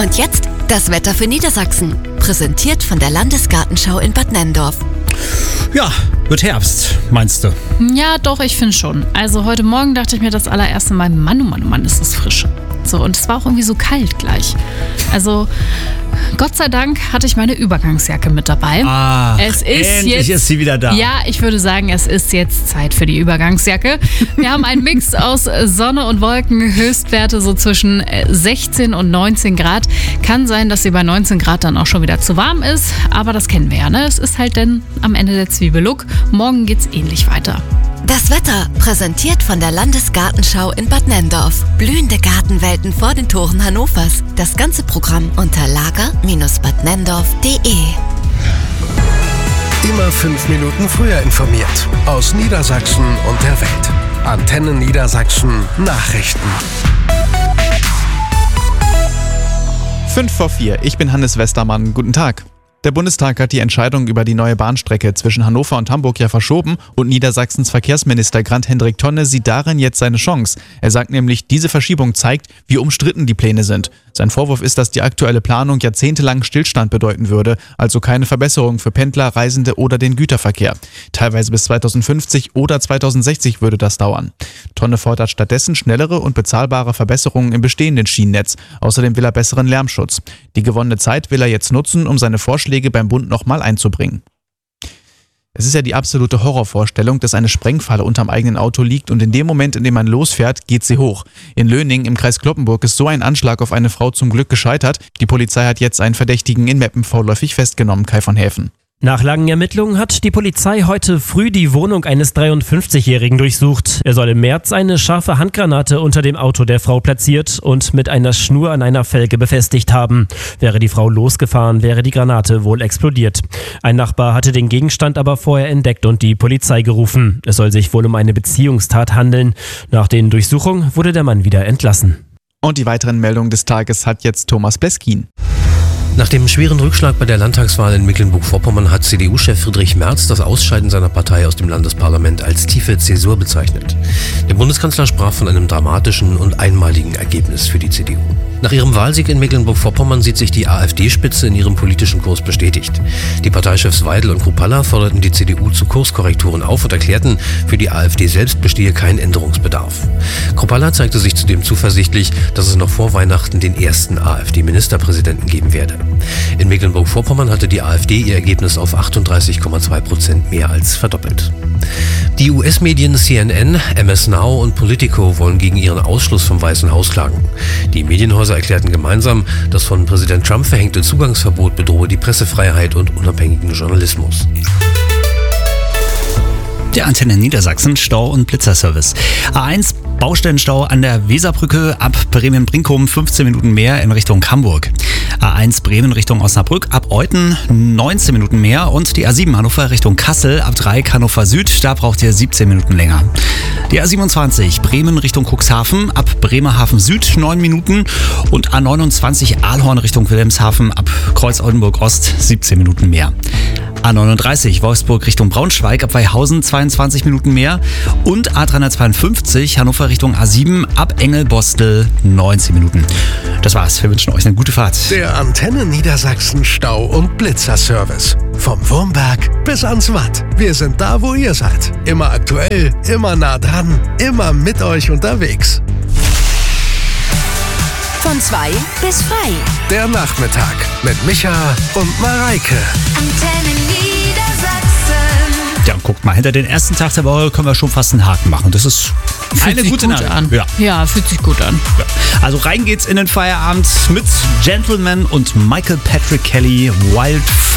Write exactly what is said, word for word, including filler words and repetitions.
Und jetzt das Wetter für Niedersachsen. Präsentiert von der Landesgartenschau in Bad Nenndorf. Ja, wird Herbst, meinst du? Ja, doch, ich finde schon. Also heute Morgen dachte ich mir das allererste Mal, Mann, oh Mann, oh Mann, ist das frisch. So, und es war auch irgendwie so kalt gleich. Also, Gott sei Dank hatte ich meine Übergangsjacke mit dabei. Ah, es ist endlich jetzt, ist sie wieder da. Ja, ich würde sagen, es ist jetzt Zeit für die Übergangsjacke. Wir haben einen Mix aus Sonne und Wolken, Höchstwerte so zwischen sechzehn und neunzehn Grad. Kann sein, dass sie bei neunzehn Grad dann auch schon wieder zu warm ist, aber das kennen wir ja, ne? Es ist halt dann am Ende der Zwiebellook. Morgen geht's ähnlich weiter. Das Wetter, präsentiert von der Landesgartenschau in Bad Nenndorf. Blühende Gartenwelten vor den Toren Hannovers. Das ganze Programm unter lager Bindestrich bad nenndorf punkt de. Immer fünf Minuten früher informiert. Aus Niedersachsen und der Welt. Antenne Niedersachsen Nachrichten. Fünf vor vier. Ich bin Hannes Westermann. Guten Tag. Der Bundestag hat die Entscheidung über die neue Bahnstrecke zwischen Hannover und Hamburg ja verschoben und Niedersachsens Verkehrsminister Grant-Hendrik Tonne sieht darin jetzt seine Chance. Er sagt nämlich, diese Verschiebung zeigt, wie umstritten die Pläne sind. Sein Vorwurf ist, dass die aktuelle Planung jahrzehntelang Stillstand bedeuten würde, also keine Verbesserung für Pendler, Reisende oder den Güterverkehr. Teilweise bis zweitausendfünfzig oder zweitausendsechzig würde das dauern. Tonne fordert stattdessen schnellere und bezahlbare Verbesserungen im bestehenden Schienennetz. Außerdem will er besseren Lärmschutz. Die gewonnene Zeit will er jetzt nutzen, um seine Vorschläge beim Bund nochmal einzubringen. Es ist ja die absolute Horrorvorstellung, dass eine Sprengfalle unterm eigenen Auto liegt und in dem Moment, in dem man losfährt, geht sie hoch. In Löning im Kreis Cloppenburg ist so ein Anschlag auf eine Frau zum Glück gescheitert. Die Polizei hat jetzt einen Verdächtigen in Meppen vorläufig festgenommen, Kai von Häfen. Nach langen Ermittlungen hat die Polizei heute früh die Wohnung eines dreiundfünfzigjährigen durchsucht. Er soll im März eine scharfe Handgranate unter dem Auto der Frau platziert und mit einer Schnur an einer Felge befestigt haben. Wäre die Frau losgefahren, wäre die Granate wohl explodiert. Ein Nachbar hatte den Gegenstand aber vorher entdeckt und die Polizei gerufen. Es soll sich wohl um eine Beziehungstat handeln. Nach den Durchsuchungen wurde der Mann wieder entlassen. Und die weiteren Meldungen des Tages hat jetzt Thomas Bleskin. Nach dem schweren Rückschlag bei der Landtagswahl in Mecklenburg-Vorpommern hat C D U-Chef Friedrich Merz das Ausscheiden seiner Partei aus dem Landesparlament als tiefe Zäsur bezeichnet. Der Bundeskanzler sprach von einem dramatischen und einmaligen Ergebnis für die C D U. Nach ihrem Wahlsieg in Mecklenburg-Vorpommern sieht sich die AfD-Spitze in ihrem politischen Kurs bestätigt. Die Parteichefs Weidel und Kruppalla forderten die C D U zu Kurskorrekturen auf und erklärten, für die AfD selbst bestehe kein Änderungsbedarf. Kruppalla zeigte sich zudem zuversichtlich, dass es noch vor Weihnachten den ersten AfD-Ministerpräsidenten geben werde. In Mecklenburg-Vorpommern hatte die AfD ihr Ergebnis auf achtunddreißig Komma zwei Prozent mehr als verdoppelt. Die U S-Medien C N N, M S Now und Politico wollen gegen ihren Ausschluss vom Weißen Haus klagen. Die Medienhäuser erklärten gemeinsam, das von Präsident Trump verhängte Zugangsverbot bedrohe die Pressefreiheit und unabhängigen Journalismus. Der Antenne Niedersachsen Stau- und Blitzerservice. A eins Baustellenstau an der Weserbrücke ab Bremen-Brinkum fünfzehn Minuten mehr in Richtung Hamburg. A eins Bremen Richtung Osnabrück ab Euthen neunzehn Minuten mehr und die A sieben Hannover Richtung Kassel ab Dreieck Hannover Süd, da braucht ihr siebzehn Minuten länger. Die A siebenundzwanzig Bremen Richtung Cuxhaven ab Bremerhaven Süd neun Minuten und A neunundzwanzig Aalhorn Richtung Wilhelmshaven ab Kreuz Oldenburg Ost siebzehn Minuten mehr. A neununddreißig Wolfsburg Richtung Braunschweig ab Weihausen zweiundzwanzig Minuten mehr und A dreihundertzweiundfünfzig Hannover Richtung A sieben ab Engelbostel neunzehn Minuten. Das war's. Wir wünschen euch eine gute Fahrt. Der Antenne Niedersachsen Stau- und Blitzerservice. Vom Wurmberg bis ans Watt. Wir sind da, wo ihr seid. Immer aktuell, immer nah dran, immer mit euch unterwegs. Von zwei bis frei. Der Nachmittag mit Micha und Mareike. Antenne Niedersachsen. Ja, und guckt mal, hinter den ersten Tag der Woche können wir schon fast einen Haken machen. Das ist Fühlt eine sich gute gut Nachricht. an. Ja. Ja, fühlt sich gut an. Ja. Also rein geht's in den Feierabend mit Gentleman und Michael Patrick Kelly, Wild